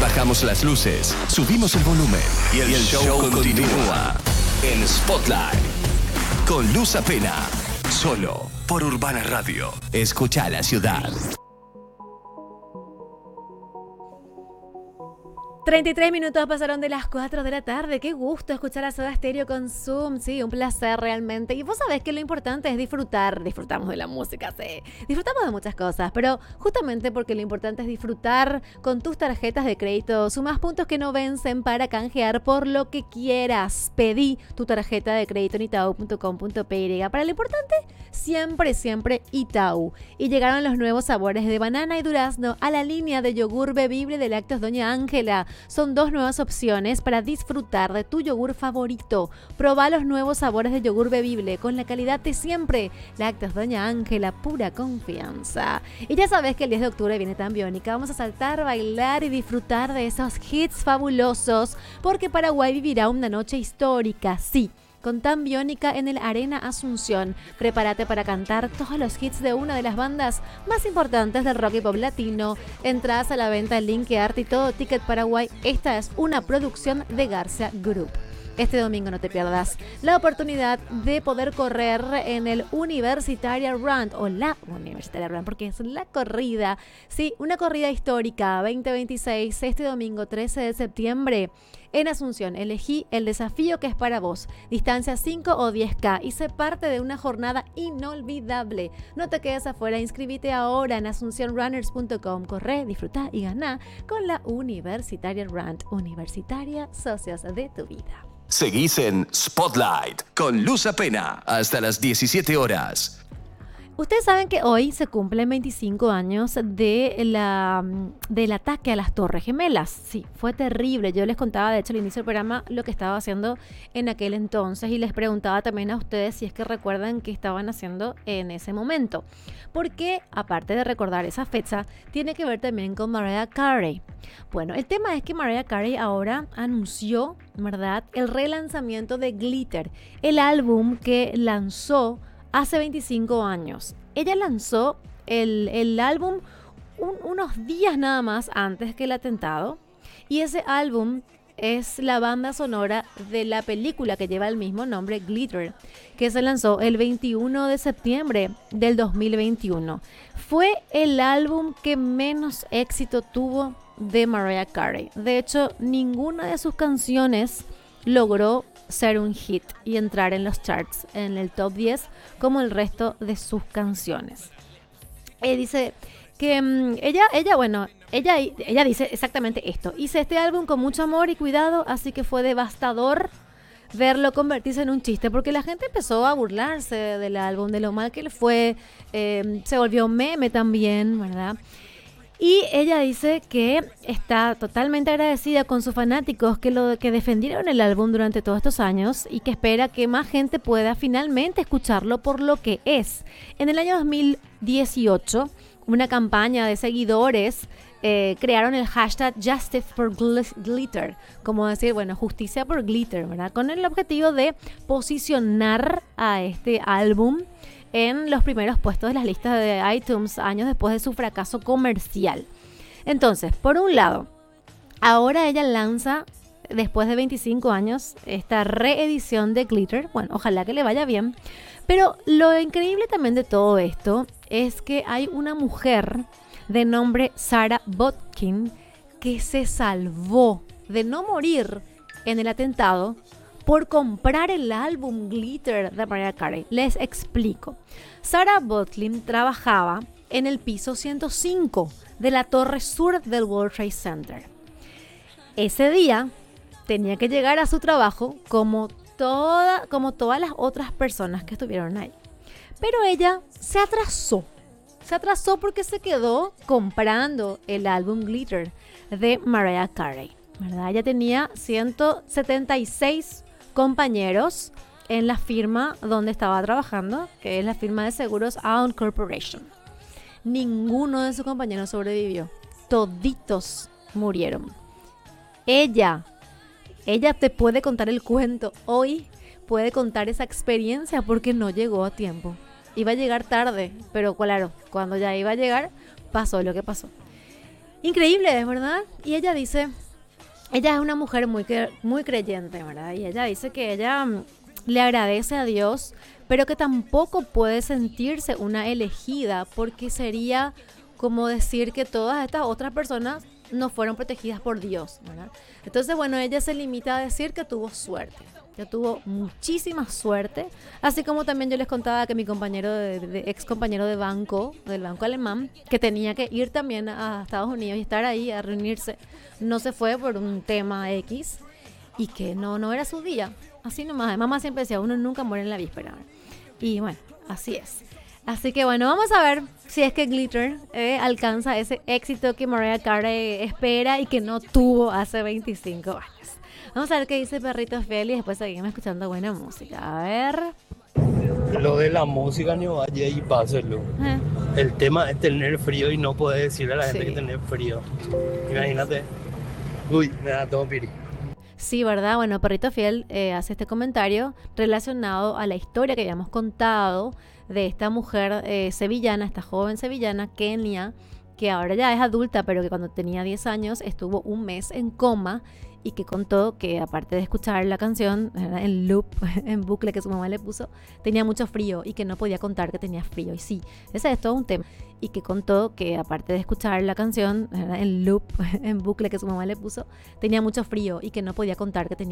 Bajamos las luces, subimos el volumen y el show continúa en Spotlight con Luz Apena, solo por Urbana Radio. Escucha la ciudad. 33 minutos pasaron de las 4 de la tarde. Qué gusto escuchar a Soda Stereo con Zoom. Sí, un placer realmente. Y vos sabés que lo importante es disfrutar. Disfrutamos de la música, sí. Disfrutamos de muchas cosas, pero justamente porque lo importante es disfrutar con tus tarjetas de crédito. Sumás puntos que no vencen para canjear por lo que quieras. Pedí tu tarjeta de crédito en itau.com.py. Para lo importante, siempre Itau. Y llegaron los nuevos sabores de banana y durazno a la línea de yogur bebible de Lácteos Doña Ángela. Son dos nuevas opciones para disfrutar de tu yogur favorito. Probá los nuevos sabores de yogur bebible con la calidad de siempre. Lácteos Doña Ángela, pura confianza. Y ya sabes que el 10 de octubre viene Tan Biónica. Vamos a saltar, bailar y disfrutar de esos hits fabulosos, porque Paraguay vivirá una noche histórica, sí, con Tan Biónica en el Arena Asunción. Prepárate para cantar todos los hits de una de las bandas más importantes del rock y pop latino. Entradas a la venta en Linkeart y todo Ticket Paraguay. Esta es una producción de Garcia Group. Este domingo no te pierdas la oportunidad de poder correr en el Universitaria Run, o la Universitaria Run, porque es la corrida, sí, una corrida histórica 2026, este domingo 13 de septiembre en Asunción. Elegí el desafío que es para vos, distancia 5 o 10K, y sé parte de una jornada inolvidable. No te quedes afuera, inscríbete ahora en asuncionrunners.com. Corre, disfruta y gana con la Universitaria Run. Universitaria, socios de tu vida. Seguís en Spotlight con Luz Apena hasta las 17 horas. Ustedes saben que hoy se cumplen 25 años del ataque a las Torres Gemelas. Sí, fue terrible. Yo les contaba, de hecho, al inicio del programa lo que estaba haciendo en aquel entonces, y les preguntaba también a ustedes si es que recuerdan qué estaban haciendo en ese momento. Porque, aparte de recordar esa fecha, tiene que ver también con Mariah Carey. Bueno, el tema es que Mariah Carey ahora anunció, ¿verdad?, el relanzamiento de Glitter, el álbum que lanzó hace 25 años. Ella lanzó el álbum unos días nada más antes que el atentado, y ese álbum es la banda sonora de la película que lleva el mismo nombre, Glitter, que se lanzó el 21 de septiembre del 2021. Fue el álbum que menos éxito tuvo de Mariah Carey. De hecho, ninguna de sus canciones logró ser un hit y entrar en los charts, en el top 10, como el resto de sus canciones. Dice que ella dice exactamente esto: hice este álbum con mucho amor y cuidado, así que fue devastador verlo convertirse en un chiste, porque la gente empezó a burlarse del álbum, de lo mal que le fue, se volvió meme también, ¿verdad? Y ella dice que está totalmente agradecida con sus fanáticos que defendieron el álbum durante todos estos años, y que espera que más gente pueda finalmente escucharlo por lo que es. En el año 2018, una campaña de seguidores crearon el hashtag Justice for Glitter, como decir, bueno, justicia por Glitter, ¿verdad?, con el objetivo de posicionar a este álbum en los primeros puestos de las listas de iTunes años después de su fracaso comercial. Entonces, por un lado, ahora ella lanza, después de 25 años, esta reedición de Glitter. Bueno, ojalá que le vaya bien. Pero lo increíble también de todo esto es que hay una mujer de nombre Sarah Botkin que se salvó de no morir en el atentado por comprar el álbum Glitter de Mariah Carey. Les explico. Sarah Botkin trabajaba en el piso 105 de la torre sur del World Trade Center. Ese día tenía que llegar a su trabajo como todas las otras personas que estuvieron ahí. Pero ella se atrasó. Se atrasó porque se quedó comprando el álbum Glitter de Mariah Carey, ¿verdad? Ella tenía 176 compañeros en la firma donde estaba trabajando, que es la firma de seguros Aon Corporation. Ninguno de sus compañeros sobrevivió. Toditos murieron. Ella te puede contar el cuento hoy, puede contar esa experiencia, porque no llegó a tiempo. Iba a llegar tarde, pero claro, cuando ya iba a llegar, pasó lo que pasó. Increíble, ¿verdad? Y ella dice, ella es una mujer muy creyente, ¿verdad? Y ella dice que ella le agradece a Dios, pero que tampoco puede sentirse una elegida porque sería como decir que todas estas otras personas no fueron protegidas por Dios, ¿verdad? Entonces, bueno, ella se limita a decir que tuvo suerte. Que tuvo muchísima suerte, así como también yo les contaba que mi compañero ex compañero de banco, del banco alemán, que tenía que ir también a Estados Unidos y estar ahí a reunirse, no se fue por un tema X y que no era su día, así nomás. Mamá siempre decía, uno nunca muere en la víspera, y bueno, así es. Así que bueno, vamos a ver si es que Glitter alcanza ese éxito que Mariah Carey espera y que no tuvo hace 25 años. Vamos a ver qué dice Perrito Fiel y después seguimos escuchando buena música. A ver. Lo de la música ni vaya y páselo. El tema es tener frío y no poder decirle a la gente que tener frío. Imagínate. Uy, me da todo piri. Sí, ¿verdad? Bueno, Perrito Fiel hace este comentario relacionado a la historia que habíamos contado de esta mujer sevillana, esta joven sevillana, Kenia, que ahora ya es adulta, pero que cuando tenía 10 años estuvo un mes en coma y que contó que aparte de escuchar la canción, ¿verdad?, en loop, en bucle que su mamá le puso, tenía mucho frío y que no podía contar que tenía frío. Y sí, ese es todo un tema. Y que contó que aparte de escuchar la canción, ¿verdad?, en loop, en bucle que su mamá le puso, tenía mucho frío y que no podía contar que tenía